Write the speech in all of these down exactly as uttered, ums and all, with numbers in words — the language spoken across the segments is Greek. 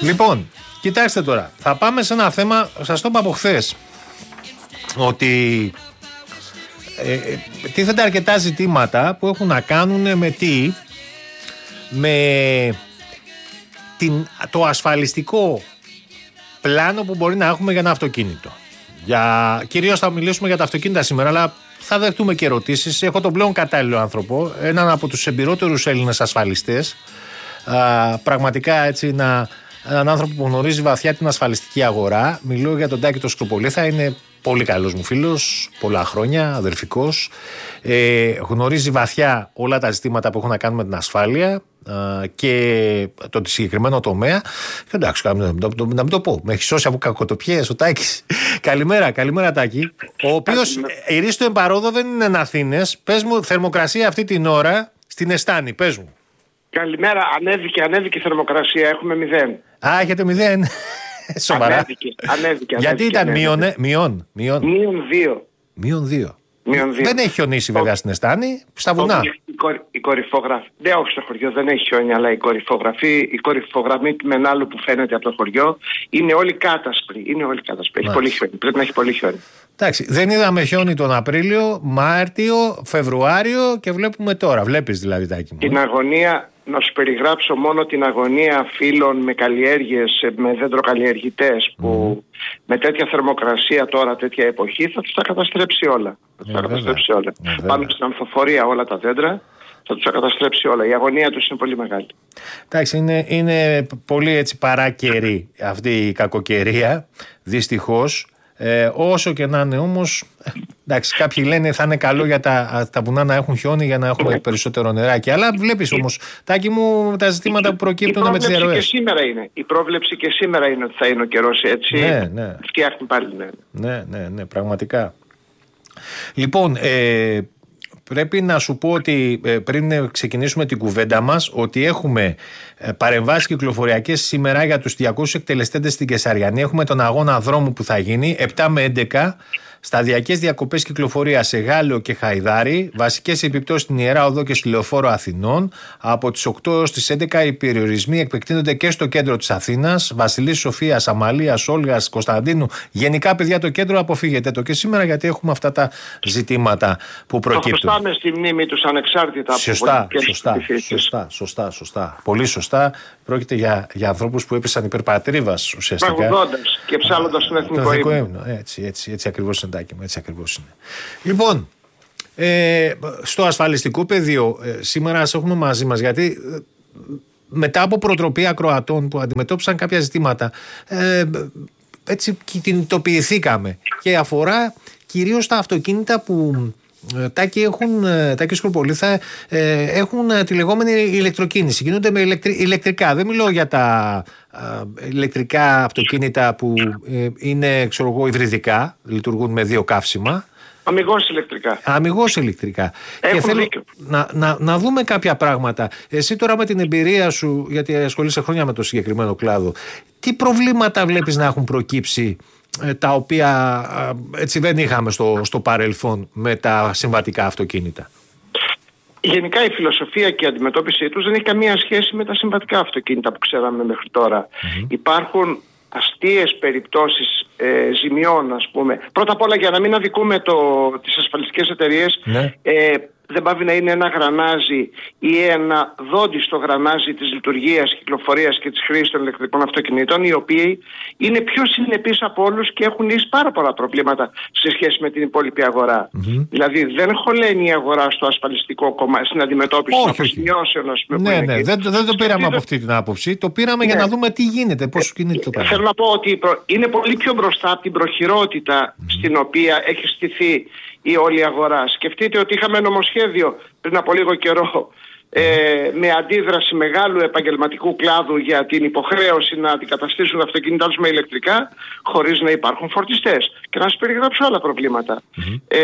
Λοιπόν, κοιτάξτε τώρα, θα πάμε σε ένα θέμα, σας το είπα από χθες, ότι ε, τίθενται αρκετά ζητήματα που έχουν να κάνουν με τι, με την, το ασφαλιστικό πλάνο που μπορεί να έχουμε για ένα αυτοκίνητο. Για, κυρίως θα μιλήσουμε για τα αυτοκίνητα σήμερα, αλλά θα δεχτούμε και ερωτήσεις. Έχω τον πλέον κατάλληλο άνθρωπο, έναν από τους εμπειρότερους Έλληνες ασφαλιστές, α, πραγματικά έτσι να, έναν άνθρωπο που γνωρίζει βαθιά την ασφαλιστική αγορά. Μιλώ για τον Τάκη το Σκροπολίθα, είναι πολύ καλός μου φίλος, πολλά χρόνια, αδερφικός, ε, γνωρίζει βαθιά όλα τα ζητήματα που έχουν να κάνουν με την ασφάλεια ε, και το συγκεκριμένο τομέα. Και εντάξει, να μην, να, να μην το πω, με έχει σώσει από κακοτοπιές ο Τάκης. Καλημέρα, καλημέρα Τάκη. Ο οποίος ηρίστο εμπαρόδο δεν είναι Αθήνες. Πες μου, θερμοκρασία αυτή την ώρα στην Εστάνη, πες μου. Καλημέρα, ανέβηκε, ανέβηκε η θερμοκρασία, έχουμε μηδέν. Α, έχετε μηδέν. Σοβαρά. Ανέβηκε, ανέβηκε. Γιατί ανέβηκε, ήταν ανέβηκε. μείον, μείον, μείον. Μείον δύο. Μείον δύο. Μείον δύο. Δεν έχει χιονίσει βέβαια στην Εστάνη, στα βουνά. Η, κορυ, η κορυφογραφή. Δεν, όχι στο χωριό, δεν έχει χιόνι, αλλά η κορυφογραφή, η κορυφογραμμή του Μενάλου που φαίνεται από το χωριό είναι όλοι κάτασπροι. Είναι όλοι κάτασπροι. Έχει πολύ χιόνι. Πρέπει να έχει πολύ χιόνι. Εντάξει, δεν είδαμε χιόνι τον Απρίλιο, Μάρτιο, Φεβρουάριο και βλέπουμε τώρα. Βλέπεις δηλαδή, Τάκη μου. Την αγωνία, να σου περιγράψω μόνο την αγωνία φίλων με καλλιέργειες, με δέντροκαλλιεργητές που mm. με τέτοια θερμοκρασία τώρα, τέτοια εποχή θα τους τα καταστρέψει όλα. Θα τους ε, τα καταστρέψει όλα. Ε, Πάνω στην ανθοφορία όλα τα δέντρα θα τους τα καταστρέψει όλα. Η αγωνία τους είναι πολύ μεγάλη. Εντάξει, είναι, είναι πολύ έτσι παράκαιρη αυτή η κακοκαιρία, δυστυχώς. Ε, όσο και να είναι όμως, εντάξει, κάποιοι λένε θα είναι καλό για τα, τα βουνά να έχουν χιόνι για να έχουμε περισσότερο νεράκι. Αλλά βλέπεις όμως, Τάκη μου, τα ζητήματα που προκύπτουν με τις διαρροές. Και σήμερα είναι. Η πρόβλεψη και σήμερα είναι ότι θα είναι ο καιρός έτσι. Ναι, ναι. Φτιάχνει πάλι, ναι. Ναι, ναι, ναι, πραγματικά. Λοιπόν, ε, πρέπει να σου πω ότι ε, πριν ξεκινήσουμε την κουβέντα μας, ότι έχουμε ε, παρεμβάσεις κυκλοφοριακές σήμερα για τους διακόσιους εκτελεστέντες στην Κεσαριανή. Έχουμε τον αγώνα δρόμου που θα γίνει επτά με έντεκα. Σταδιακές διακοπές κυκλοφορίας σε Γάλλιο και Χαϊδάρι. Βασικές επιπτώσεις στην Ιερά Οδό και στη Λεωφόρο Αθηνών. Από τις οκτώ έως τις έντεκα οι περιορισμοί επεκτείνονται και στο κέντρο της Αθήνας. Βασιλής Σοφίας, Αμαλίας, Όλγας, Κωνσταντίνου. Γενικά, παιδιά, το κέντρο αποφύγετε το και σήμερα, γιατί έχουμε αυτά τα ζητήματα που προκύπτουν. Θα χρωστάμε στη μνήμη τους ανεξάρτητα από σωστά, σωστά, σωστά, σωστά, σωστά. Πολύ σωστά. Πρόκειται για, για ανθρώπους που έπεσαν υπέρ πατρίδας ουσιαστικά. Τραγουδώντας και ψάλλοντας τον εθνικό ύμνο. Έτσι, έτσι, έτσι ακριβώς είναι, Τάκη μου, έτσι ακριβώς είναι. Λοιπόν, ε, στο ασφαλιστικό πεδίο ε, σήμερα ας έχουμε μαζί μας, γιατί ε, μετά από προτροπή ακροατών που αντιμετώπισαν κάποια ζητήματα, ε, έτσι κινητοποιηθήκαμε και αφορά κυρίως τα αυτοκίνητα που Τάκη έχουν, Τάκη Σκροπολίθα, έχουν τη λεγόμενη ηλεκτροκίνηση. Γίνονται με ηλεκτρι, ηλεκτρικά. Δεν μιλώ για τα α, ηλεκτρικά αυτοκίνητα που ε, είναι, ξέρω εγώ, υβριδικά, λειτουργούν με δύο καύσιμα. Αμιγώς ηλεκτρικά. Αμιγώς ηλεκτρικά. Έχουν και θέλω δίκιο. να, να, να δούμε κάποια πράγματα. Εσύ τώρα με την εμπειρία σου, γιατί ασχολείσαι χρόνια με το συγκεκριμένο κλάδο, τι προβλήματα βλέπεις να έχουν προκύψει, τα οποία έτσι δεν είχαμε στο, στο παρελθόν με τα συμβατικά αυτοκίνητα? Γενικά η φιλοσοφία και η αντιμετώπιση τους δεν έχει καμία σχέση με τα συμβατικά αυτοκίνητα που ξέραμε μέχρι τώρα. Mm-hmm. Υπάρχουν αστείες περιπτώσεις ε, ζημιών, ας πούμε. Πρώτα απ' όλα, για να μην αδικούμε το, τις ασφαλιστικές εταιρείες, ναι. ε, δεν πάβει να είναι ένα γρανάζι ή ένα δόντι στο γρανάζι της λειτουργίας, κυκλοφορίας και της χρήσης των ηλεκτρικών αυτοκινήτων, οι οποίοι είναι πιο συνεπείς από όλους και έχουν λύσει πάρα πολλά προβλήματα σε σχέση με την υπόλοιπη αγορά. Mm-hmm. Δηλαδή δεν χωλαίνει η αγορά στο ασφαλιστικό κομμάτι, στην αντιμετώπιση των αποζημιώσεων, ας πούμε. Ναι, ναι, δεν, δεν το πήραμε από αυτή την άποψη. Το πήραμε ναι. για να δούμε τι γίνεται, πώς κινείται το πράγμα. Θέλω να πω ότι είναι πολύ πιο μπροστά από την προχειρότητα mm-hmm. στην οποία έχει στηθεί η όλη αγορά. Σκεφτείτε ότι είχαμε νομοσχέδιο πριν από λίγο καιρό ε, με αντίδραση μεγάλου επαγγελματικού κλάδου για την υποχρέωση να αντικαταστήσουν τα αυτοκίνητά τους με ηλεκτρικά χωρίς να υπάρχουν φορτιστές. Και να σας περιγράψω άλλα προβλήματα. Mm-hmm. Ε,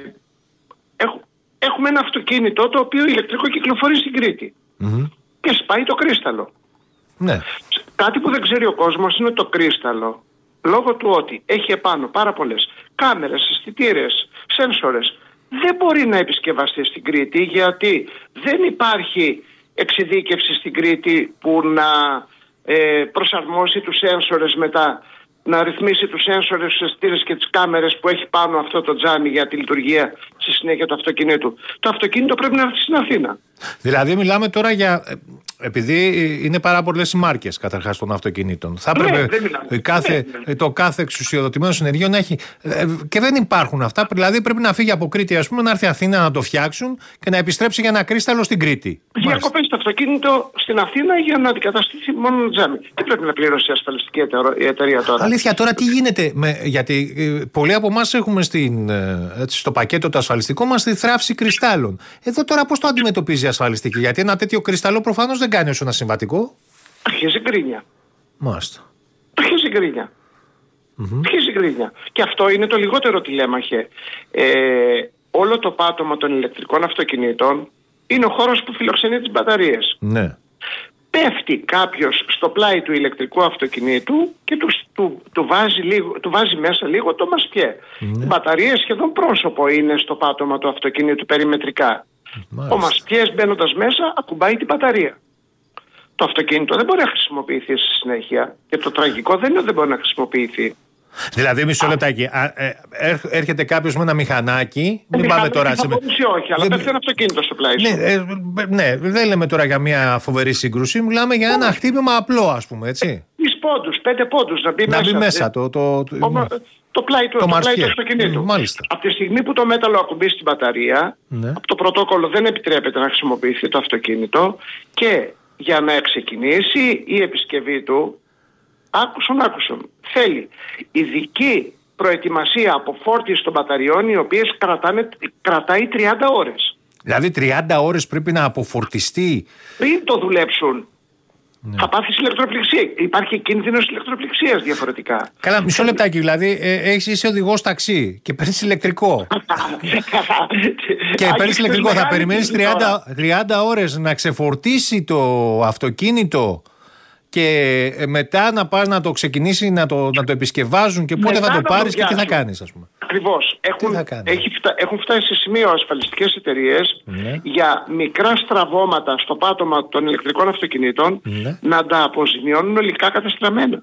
έχ, έχουμε ένα αυτοκίνητο το οποίο ηλεκτρικό κυκλοφορεί στην Κρήτη mm-hmm. και σπάει το κρίσταλο. Ναι. Κάτι που δεν ξέρει ο κόσμος είναι το κρίσταλο, λόγω του ότι έχει επάνω πάρα πολλές κάμερες, αισθητήρες, σένσορες, δεν μπορεί να επισκευαστεί στην Κρήτη, γιατί δεν υπάρχει εξειδίκευση στην Κρήτη που να ε, προσαρμόσει τους σένσορες μετά, να ρυθμίσει τους σένσορες, τους αισθητήρες και τις κάμερες που έχει πάνω αυτό το τζάμι για τη λειτουργία στη συνέχεια του αυτοκινήτου. Το αυτοκίνητο πρέπει να έρθει στην Αθήνα. Δηλαδή μιλάμε τώρα για... Επειδή είναι πάρα πολλές οι μάρκες καταρχάς των αυτοκινήτων. Θα έπρεπε ναι, κάθε, ναι, ναι. το κάθε εξουσιοδοτημένο συνεργείο να έχει. Και δεν υπάρχουν αυτά. Δηλαδή πρέπει να φύγει από Κρήτη, ας πούμε, να έρθει Αθήνα να το φτιάξουν και να επιστρέψει για ένα κρίσταλο στην Κρήτη. Διακοπές το αυτοκίνητο στην Αθήνα για να αντικαταστήσει μόνο ένα τζάμι. Τι πρέπει να πληρώσει η ασφαλιστική εταιρεία τώρα? Αλήθεια, τώρα τι γίνεται. Με, γιατί ε, πολλοί από εμάς έχουμε στην, ε, έτσι, στο πακέτο το ασφαλιστικό μας τη θράψη κρυστάλλων. Εδώ τώρα πώς το αντιμετωπίζει η ασφαλιστική? Γιατί ένα τέτοιο κρυσταλλό προφανώς δεν κάνει όσο ένα συμβατικό. Αρχίζει γκρίνια. Μάλιστα. Αρχίζει γκρίνια. Mm-hmm. Αρχίζει γκρίνια. Και αυτό είναι το λιγότερο τηλέμαχε. Ε, όλο το πάτωμα των ηλεκτρικών αυτοκινήτων είναι ο χώρος που φιλοξενεί τις μπαταρίες. Ναι. Πέφτει κάποιος στο πλάι του ηλεκτρικού αυτοκινήτου και του, του, του, βάζει, λίγο, του βάζει μέσα λίγο το μασπιέ. Ναι. Οι μπαταρίες σχεδόν πρόσωπο είναι στο πάτωμα του αυτοκινήτου περιμετρικά. Μάλιστα. Ο μασπιές μπαίνοντας μέσα ακουμπάει την μπαταρία. Το αυτοκίνητο δεν μπορεί να χρησιμοποιηθεί στη συνέχεια. Και το τραγικό δεν είναι ότι δεν μπορεί να χρησιμοποιηθεί. Δηλαδή, μισό λεπτάκι. Έρχεται κάποιος με ένα μηχανάκι. Ε, μην πάμε τώρα σε. Όχι, αλλά πέφτει ένα αυτοκίνητο στο πλάι σου. Ναι, ε, ναι, δεν λέμε τώρα για μια φοβερή σύγκρουση. Μιλάμε για ένα χτύπημα απλό, ας πούμε, έτσι. Τρεις πόντους, πέντε πόντους να μπει να μέσα. Μπει μέσα το, το, το, το, το πλάι του, το το πλάι του αυτοκινήτου. Μάλιστα. Από τη στιγμή που το μέταλλο ακουμπήσει στην μπαταρία, ναι. από το πρωτόκολλο δεν επιτρέπεται να χρησιμοποιηθεί το αυτοκίνητο και για να ξεκινήσει η επισκευή του, άκουσον, άκουσον, θέλει ειδική προετοιμασία από φόρτιση των μπαταριών, οι οποίες κρατάνε, κρατάει τριάντα ώρες. Δηλαδή τριάντα ώρες πρέπει να αποφορτιστεί. Πριν το δουλέψουν. Ναι. Θα πάθεις ηλεκτροπληξία. Υπάρχει κίνδυνος ηλεκτροπληξίας διαφορετικά. Καλά, μισό λεπτάκι. Δηλαδή, ε, έχεις, είσαι οδηγός ταξί και παίρνεις ηλεκτρικό. και παίρνεις ηλεκτρικό. Θα περιμένεις τριάντα, τριάντα ώρες να ξεφορτίσει το αυτοκίνητο και μετά να πας να το ξεκινήσει να το, να το επισκευάζουν και πότε μετά θα το πάρεις και τι θα κάνεις, ας πούμε. Ακριβώς. Έχουν, έχει φτα, έχουν φτάσει σε σημείο ασφαλιστικές εταιρείες ναι. για μικρά στραβώματα στο πάτωμα των ηλεκτρικών αυτοκινήτων ναι. να τα αποζημιώνουν ολικά καταστραμμένα.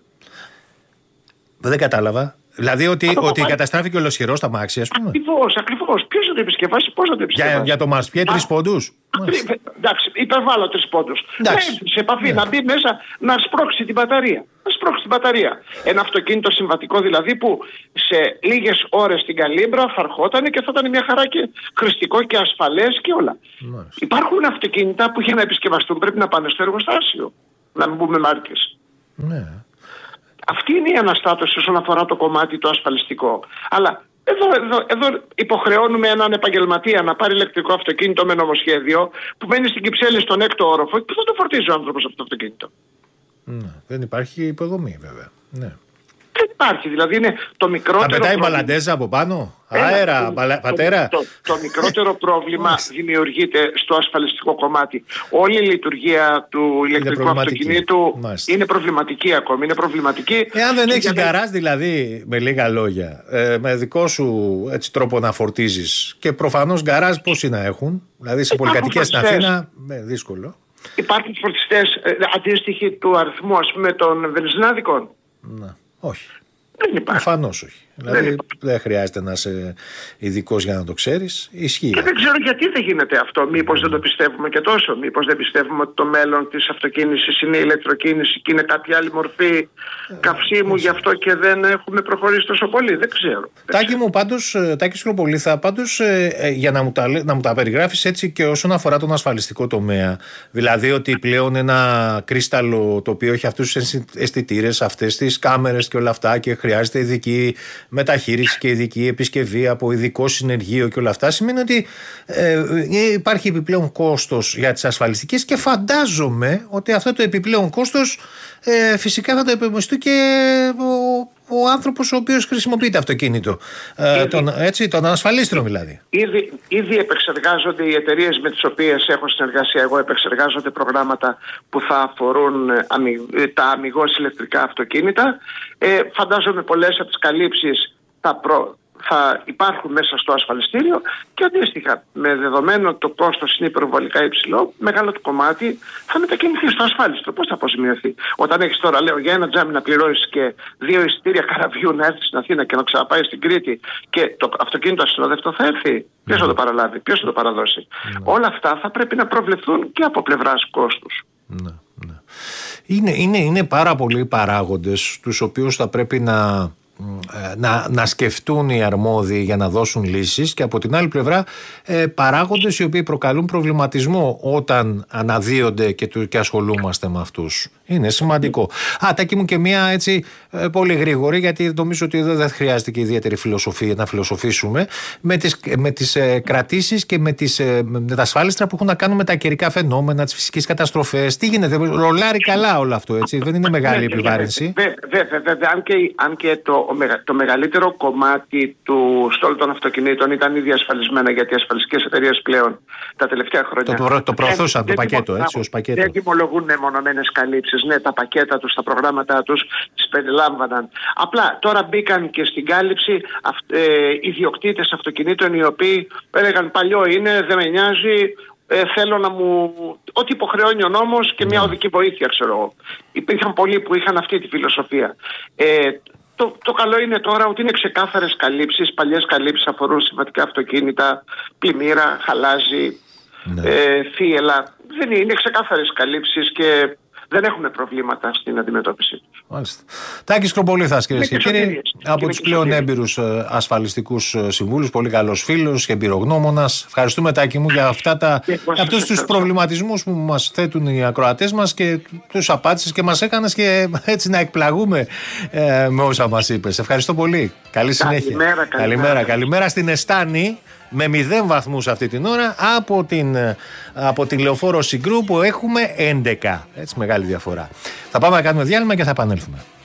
Δεν κατάλαβα. Δηλαδή ότι, ότι καταστράφηκε ολοσχερός τα μάξι, ας πούμε. Ακριβώς, ακριβώς. Ποιος θα το επισκευάσει, πώς θα το επισκευάσει. Για, για το μασπιέ τρεις πόντους. Εντάξει, υπερβάλλω τρεις πόντους. Ναι, σε επαφή, yeah. να μπει μέσα να σπρώξει την μπαταρία. Να σπρώξει την μπαταρία. Ένα αυτοκίνητο συμβατικό δηλαδή που σε λίγες ώρες στην καλύμπρα θα ερχόταν και θα ήταν μια χαρά και χρηστικό και ασφαλές και όλα. Yeah. Υπάρχουν αυτοκίνητα που για να επισκευαστούν πρέπει να πάνε στο εργοστάσιο. Να μην πούμε μάρκες. Yeah. Αυτή είναι η αναστάτωση όσον αφορά το κομμάτι το ασφαλιστικό. Αλλά εδώ, εδώ, εδώ υποχρεώνουμε έναν επαγγελματία να πάρει ηλεκτρικό αυτοκίνητο με νομοσχέδιο που μένει στην Κυψέλη στον έκτο όροφο και θα το φορτίζει ο άνθρωπος αυτό το αυτοκίνητο. Ναι, δεν υπάρχει υποδομή βέβαια. Ναι. Δεν υπάρχει, δηλαδή είναι το μικρότερο. Θα πετάει μπαλαντέζα από πάνω, αέρα, μπαλα... πατέρα. Το, το, το μικρότερο πρόβλημα δημιουργείται στο ασφαλιστικό κομμάτι. Όλη η λειτουργία του ηλεκτρικού αυτοκινήτου Μάλιστα. είναι προβληματική ακόμη. Είναι προβληματική. Εάν δεν έχεις γκαράζ, δηλαδή, με λίγα λόγια, ε, με δικό σου έτσι, τρόπο να φορτίζεις και προφανώς γκαράζ πόσοι να έχουν, δηλαδή σε πολυκατοικίες στην Αθήνα, ε, δύσκολο. Υπάρχουν φορτιστές ε, αντίστοιχοι του αριθμού, ας πούμε, των βενζινάδικων. Να. Όχι. Προφανώς όχι. Δηλαδή δεν, δεν χρειάζεται να είσαι ειδικός για να το ξέρεις. Ισχύει. Και δεν ξέρω γιατί δεν γίνεται αυτό. Μήπως δεν το πιστεύουμε και τόσο. Μήπως δεν πιστεύουμε ότι το μέλλον της αυτοκίνησης είναι η ηλεκτροκίνηση και είναι κάποια άλλη μορφή ε, καυσίμου, γι' αυτό και δεν έχουμε προχωρήσει τόσο πολύ. Δεν ξέρω. Τάκη μου, πάντως, Τάκη Σκροπολίθα, πάντως ε, για να μου, τα, να μου τα περιγράφεις έτσι και όσον αφορά τον ασφαλιστικό τομέα. Δηλαδή ότι πλέον ένα κρίσταλο το οποίο έχει αυτούς τους αισθητήρες, αυτές τις κάμερες και όλα αυτά και χρειάζεται ειδική μεταχείριση και ειδική επισκευή από ειδικό συνεργείο και όλα αυτά, σημαίνει ότι ε, υπάρχει επιπλέον κόστος για τις ασφαλιστικές και φαντάζομαι ότι αυτό το επιπλέον κόστος ε, φυσικά θα το επιμειστεί και ο, ο άνθρωπος ο οποίος χρησιμοποιεί το αυτοκίνητο, ε, ήδη, τον, έτσι, τον ασφαλίστρο δηλαδή. Ήδη, ήδη επεξεργάζονται οι εταιρείες με τις οποίες έχω συνεργασία εγώ, επεξεργάζονται προγράμματα που θα αφορούν αμοι, τα αμιγώς ηλεκτρικά αυτοκίνητα. Ε, φαντάζομαι πολλές από τις καλύψεις θα, προ, θα υπάρχουν μέσα στο ασφαλιστήριο και αντίστοιχα με δεδομένο ότι το κόστος είναι υπερβολικά υψηλό, μεγάλο το κομμάτι θα μετακινηθεί στο ασφάλιστρο. Πώς θα αποζημιωθεί? Όταν έχεις τώρα, λέω, για ένα τζάμι να πληρώσεις και δύο εισιτήρια καραβιού να έρθει στην Αθήνα και να ξαναπάει στην Κρήτη και το αυτοκίνητο ασυνόδευτο θα έρθει. Ποιος θα το παραλάβει, ποιος θα το παραδώσει? Mm. Όλα αυτά θα πρέπει να προβλεφθούν και από πλευράς κόστους. Ναι, ναι. Είναι, είναι, είναι πάρα πολλοί παράγοντες τους οποίους θα πρέπει να, να, να σκεφτούν οι αρμόδιοι για να δώσουν λύσεις, και από την άλλη πλευρά ε, παράγοντες οι οποίοι προκαλούν προβληματισμό όταν αναδύονται και, και ασχολούμαστε με αυτούς. Είναι σημαντικό. Α, Τάκη μου, και μία έτσι ε, πολύ γρήγορη, γιατί νομίζω ότι εδώ δεν χρειάζεται και ιδιαίτερη φιλοσοφία να φιλοσοφήσουμε, με τις, με τις ε, κρατήσεις και με, τις, ε, με τα ασφάλιστρα που έχουν να κάνουν με τα καιρικά φαινόμενα, τις φυσικές καταστροφές. Τι γίνεται, ρολάρει καλά όλο αυτό, έτσι? Δεν είναι μεγάλη επιβάρυνση? Βέβαια, βέβαια. Αν και, αν και το, το μεγαλύτερο κομμάτι του στόλου των αυτοκινήτων ήταν ήδη ασφαλισμένα, γιατί οι ασφαλιστικές εταιρείες πλέον τα τελευταία χρόνια το, το προωθούσαν το πακέτο, έτσι, ως πακέτο. Δεν τιμολογούν μεμονωμένες καλύψεις. Ναι, τα πακέτα τους, τα προγράμματα τους τις περιλάμβαναν. Απλά τώρα μπήκαν και στην κάλυψη αυ, ε, ιδιοκτήτες αυτοκινήτων οι οποίοι έλεγαν παλιό είναι, δεν με νοιάζει, ε, θέλω να μου... ό,τι υποχρεώνει ο νόμος και μια οδική βοήθεια, ξέρω εγώ. Υπήρχαν πολλοί που είχαν αυτή τη φιλοσοφία. Ε, Το, το καλό είναι τώρα ότι είναι ξεκάθαρες καλύψεις. Παλιές καλύψεις αφορούν συμβατικά αυτοκίνητα, πλημμύρα, χαλάζι, ναι. ε, θύελα. Δεν είναι, είναι ξεκάθαρες καλύψεις και δεν έχουν προβλήματα στην αντιμετώπιση τους. Μάλιστα. Τάκης Κροπολίθας, κυρίες και κύριοι, από τους πλέον έμπειρους ασφαλιστικούς συμβούλους, πολύ καλός φίλος και εμπειρογνώμονας. Ευχαριστούμε, Τάκη μου, για αυτά τα, αυτούς τους προβληματισμούς που μας θέτουν οι ακροατές μας και τους απάντησες και μας έκανες και έτσι να εκπλαγούμε ε, με όσα μας είπες. Ευχαριστώ πολύ. Καλή συνέχεια. Καλημέρα, καλημέρα. Καλημέρα, καλημέρα στην Εστάνη. Με μηδέν βαθμούς αυτή την ώρα από την, από την Λεωφόρο Συγκρού που έχουμε έντεκα. Έτσι, μεγάλη διαφορά. Θα πάμε να κάνουμε διάλειμμα και θα επανέλθουμε.